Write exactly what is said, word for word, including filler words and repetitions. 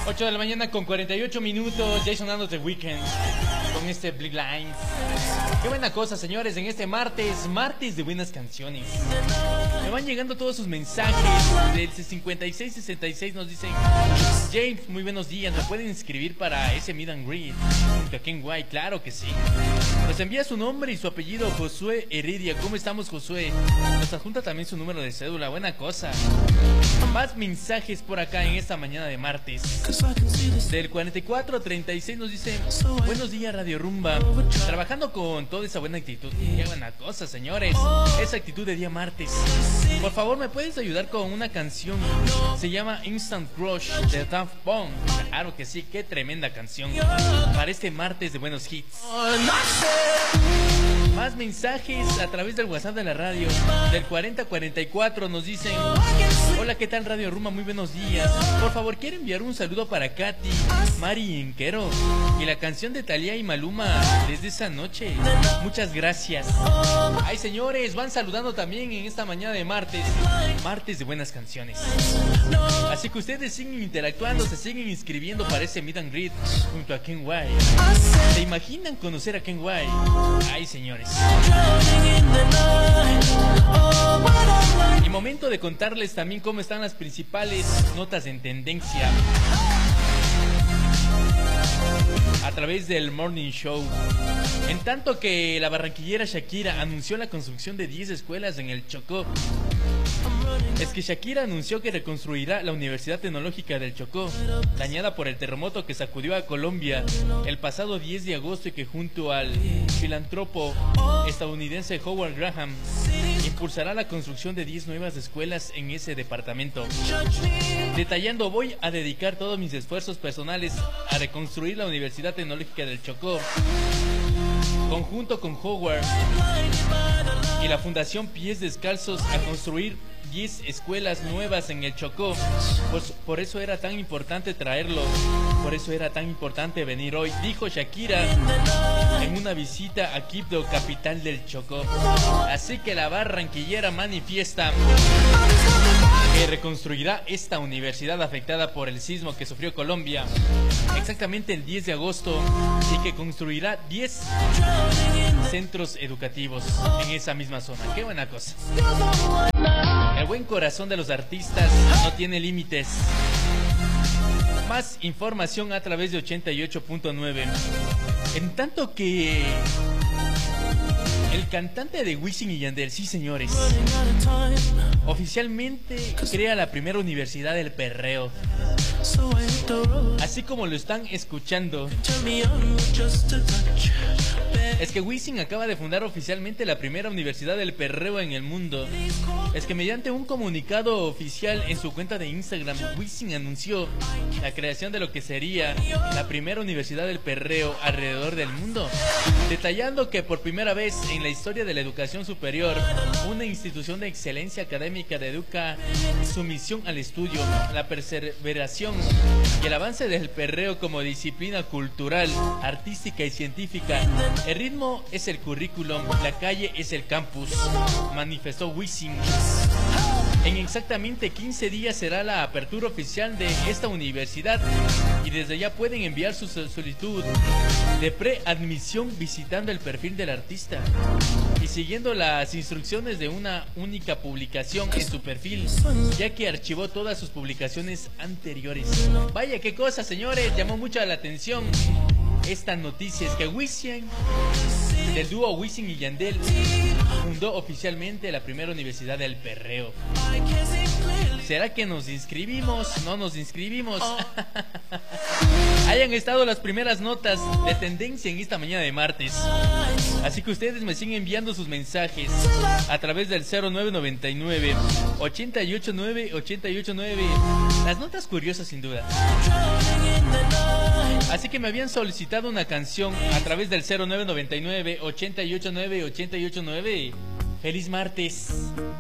ocho de la mañana con cuarenta y ocho minutos, ya sonando The Weeknd con este Bleak Lines. Qué buena cosa, señores, en este martes, martes de buenas canciones. Me van llegando todos sus mensajes del cincuenta y seis sesenta y seis, nos dicen: James, muy buenos días, ¿me pueden inscribir para ese meet and greet junto a Ken White? Claro que sí. Nos envía su nombre y su apellido, Josué Heredia. ¿Cómo estamos, Josué? Nos adjunta también su número de cédula, buena cosa. Más mensajes por acá en esta mañana de martes. Del cuarenta y cuatro treinta y seis nos dice: buenos días, Radio Rumba, trabajando con toda esa buena actitud. Qué buena cosa, señores, esa actitud de día martes. Por favor, ¿me puedes ayudar con una canción? Se llama Instant Crush de Daft Punk. Claro que sí, qué tremenda canción para este martes de buenos hits. Más mensajes a través del WhatsApp de la radio. Del cuarenta cuarenta y cuatro nos dicen: hola, ¿qué tal, Radio Rumba? Muy buenos días. Por favor, quiero enviar un saludo para Katy, Mari y Enquero, y la canción de Thalía y Maluma, Desde esa noche. Muchas gracias. Ay, señores, van saludando también en esta mañana de martes, martes de buenas canciones. Así que ustedes siguen interactuando, se siguen inscribiendo para ese meet and greet junto a Ken White. ¿Se imaginan conocer a Ken White? Ay, señores. Y momento de contarles también cómo están las principales notas en tendencia a través del Morning Show. En tanto que la barranquillera Shakira anunció la construcción de diez escuelas en el Chocó. Es que Shakira anunció que reconstruirá la Universidad Tecnológica del Chocó, dañada por el terremoto que sacudió a Colombia el pasado diez de agosto, y que junto al filántropo estadounidense Howard Graham impulsará la construcción de diez nuevas escuelas en ese departamento. Detallando: voy a dedicar todos mis esfuerzos personales a reconstruir la Universidad Tecnológica del Chocó, conjunto con Howard y la Fundación Pies Descalzos, a construir diez escuelas nuevas en el Chocó. Pues por eso era tan importante traerlo, por eso era tan importante venir hoy, dijo Shakira en una visita a Quibdó, capital del Chocó. Así que la barranquillera manifiesta que reconstruirá esta universidad afectada por el sismo que sufrió Colombia exactamente el diez de agosto, y que construirá diez centros educativos en esa misma zona. Qué buena cosa. El buen corazón de los artistas no tiene límites. Más información a través de ochenta y ocho punto nueve. En tanto que el cantante de Wisin y Yandel, sí, señores, oficialmente crea la primera universidad del perreo. Así como lo están escuchando. Es que Wisin acaba de fundar oficialmente la primera universidad del perreo en el mundo. Es que mediante un comunicado oficial en su cuenta de Instagram, Wisin anunció la creación de lo que sería la primera universidad del perreo alrededor del mundo, detallando que por primera vez en la historia de la educación superior, una institución de excelencia académica dedica su misión al estudio, la perseveración y el avance del perreo como disciplina cultural, artística y científica. El ritmo es el currículum, la calle es el campus, manifestó Wisin. En exactamente quince días será la apertura oficial de esta universidad, y desde ya pueden enviar su solicitud de preadmisión visitando el perfil del artista y siguiendo las instrucciones de una única publicación en su perfil, ya que archivó todas sus publicaciones anteriores. Vaya, qué cosa, señores, llamó mucho la atención esta noticia. Es que Wisin, del dúo Wisin y Yandel, fundó oficialmente la primera universidad del perreo. ¿Será que nos inscribimos? ¿No nos inscribimos? Hayan estado las primeras notas de tendencia en esta mañana de martes. Así que ustedes me siguen enviando sus mensajes a través del cero nueve noventa y nueve, ochenta y ocho nueve, ochenta y ocho nueve. Las notas curiosas, sin duda. Así que me habían solicitado una canción a través del cero nueve noventa y nueve, ochenta y ocho nueve, ochenta y ocho nueve. ¡Feliz martes!